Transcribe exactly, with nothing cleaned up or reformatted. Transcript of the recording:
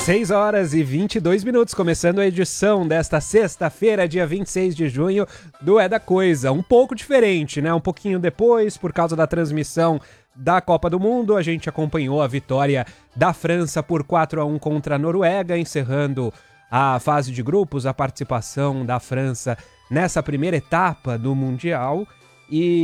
seis horas e vinte e dois minutos, começando a edição desta sexta-feira, dia vinte e seis de junho, do É da Coisa. Um pouco diferente, né? Um pouquinho depois, por causa da transmissão da Copa do Mundo, a gente acompanhou a vitória da França por quatro a um contra a Noruega, encerrando a fase de grupos, a participação da França nessa primeira etapa do Mundial. E